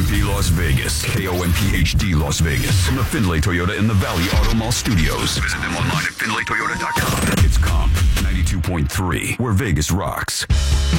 KOMP Las Vegas. KOMPHD Las Vegas. From the Findlay Toyota in the Valley Auto Mall Studios. Visit them online at FindlayToyota.com. It's Comp 92.3, where Vegas rocks.